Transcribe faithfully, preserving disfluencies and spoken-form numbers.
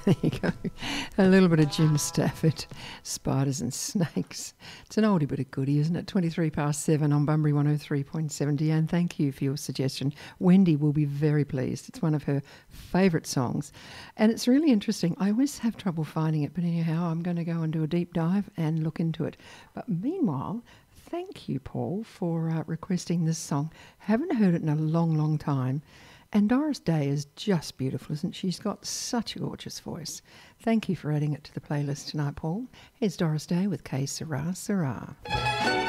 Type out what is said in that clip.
There you go. A little bit of Jim Stafford, Spiders and Snakes. It's an oldie but a goodie, isn't it? twenty-three past seven on Bunbury one oh three point seven. Deanne, thank you for your suggestion. Wendy will be very pleased. It's one of her favourite songs. And it's really interesting. I always have trouble finding it, but anyhow, I'm going to go and do a deep dive and look into it. But meanwhile, thank you, Paul, for uh, requesting this song. Haven't heard it in a long, long time. And Doris Day is just beautiful, isn't she? She's got such a gorgeous voice. Thank you for adding it to the playlist tonight, Paul. Here's Doris Day with Que Sera, Sera.